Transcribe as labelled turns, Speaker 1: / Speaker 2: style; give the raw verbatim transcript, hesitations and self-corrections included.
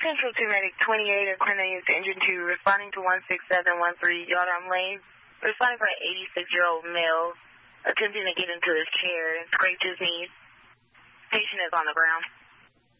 Speaker 1: Central two Medic twenty-eight of Cornelius Engine two, responding to one six seven one three Yaldom Lane, responding for an eighty-six-year-old male attempting to get into his chair and scraped his knees. Patient is on the ground.